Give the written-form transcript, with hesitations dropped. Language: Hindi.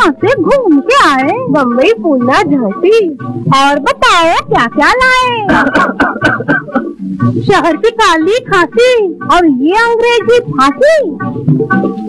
कहाँ से घूम के आए? बम्बई, पूना, झांसी। और बताओ क्या क्या लाए? शहर की काली खांसी और ये अंग्रेजी फांसी।